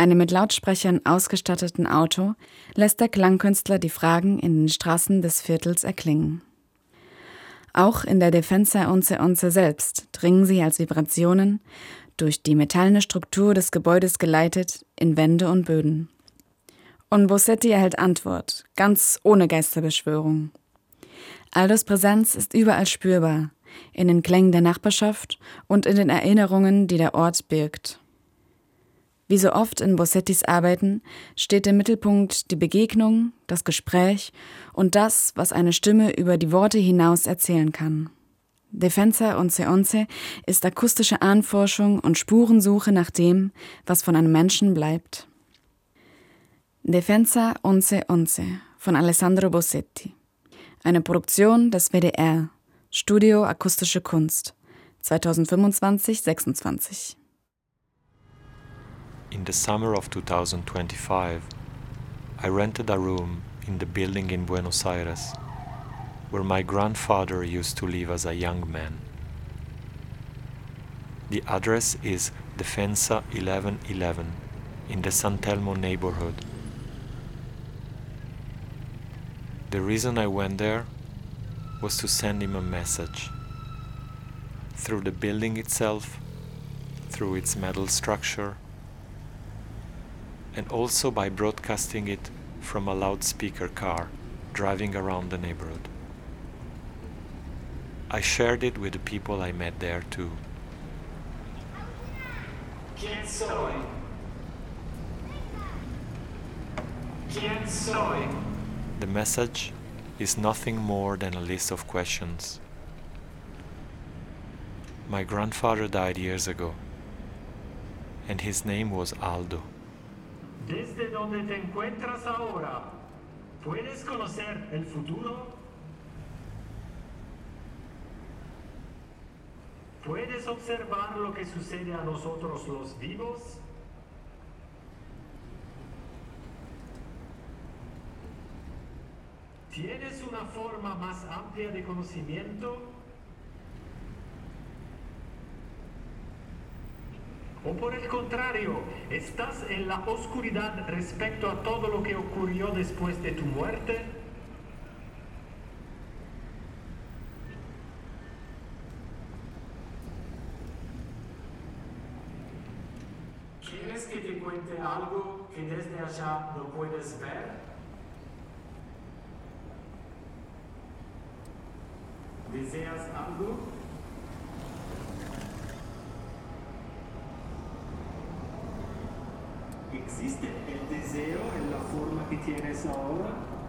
einem mit Lautsprechern ausgestatteten Auto lässt der Klangkünstler die Fragen in den Straßen des Viertels erklingen. Auch in der Defensa 1111 selbst dringen sie als Vibrationen, durch die metallene Struktur des Gebäudes geleitet, in Wände und Böden. Und Bosetti erhält Antwort, ganz ohne Geisterbeschwörung. Aldos Präsenz ist überall spürbar, in den Klängen der Nachbarschaft und in den Erinnerungen, die der Ort birgt. Wie so oft in Bosettis Arbeiten steht im Mittelpunkt die Begegnung, das Gespräch und das, was eine Stimme über die Worte hinaus erzählen kann. Defensa 1111 ist akustische Ahnenforschung und Spurensuche nach dem, was von einem Menschen bleibt. Defensa 1111 von Alessandro Bosetti. Eine Produktion des WDR, Studio Akustische Kunst, 2025-26. In the summer of 2025, I rented a room in the building in Buenos Aires, where my grandfather used to live as a young man. The address is Defensa 1111 in the San Telmo neighborhood. The reason I went there was to send him a message. Through the building itself, through its metal structure, and also by broadcasting it from a loudspeaker car driving around the neighborhood. I shared it with the people I met there too. ¿Quién soy? ¿Quién soy? The message is nothing more than a list of questions. My grandfather died years ago, and his name was Aldo. Desde donde te encuentras ahora, ¿puedes conocer el futuro? ¿Puedes observar lo que sucede a nosotros los vivos? ¿Tienes una forma más amplia de conocimiento? ¿O por el contrario, estás en la oscuridad respecto a todo lo que ocurrió después de tu muerte? ¿Quieres que te cuente algo que desde allá no puedes ver? ¿Deseas algo? ¿Existe el deseo en la forma que tienes ahora?